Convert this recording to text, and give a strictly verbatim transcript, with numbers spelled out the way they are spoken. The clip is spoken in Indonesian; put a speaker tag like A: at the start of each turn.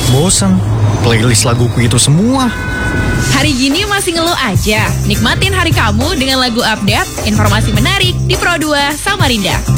A: Bosan, playlist laguku itu semua.
B: Hari gini masih ngeluh aja? Nikmatin hari kamu dengan lagu update, informasi menarik di Pro dua Samarinda.